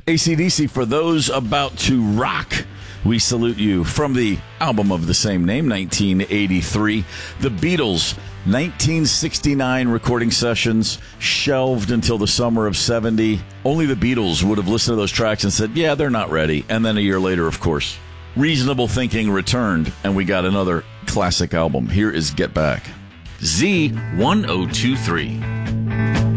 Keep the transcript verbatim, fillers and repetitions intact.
A C D C, for those about to rock. We salute you. From the album of the same name, nineteen eighty-three, The Beatles, nineteen sixty-nine recording sessions, shelved until the summer of seventy. Only the Beatles would have listened to those tracks and said, yeah, they're not ready. And then a year later, of course, reasonable thinking returned, and we got another classic album. Here is Get Back. Z ten twenty-three.